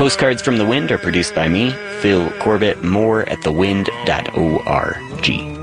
Postcards from the Wind are produced by me, Phil Corbett. More at thewind.org.